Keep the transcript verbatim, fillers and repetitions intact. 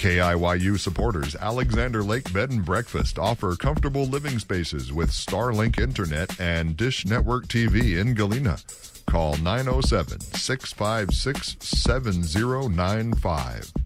K I Y U supporters Alexander Lake Bed and Breakfast offer comfortable living spaces with Starlink Internet and Dish Network T V in Galena. Call nine oh seven, six five six, seven oh nine five.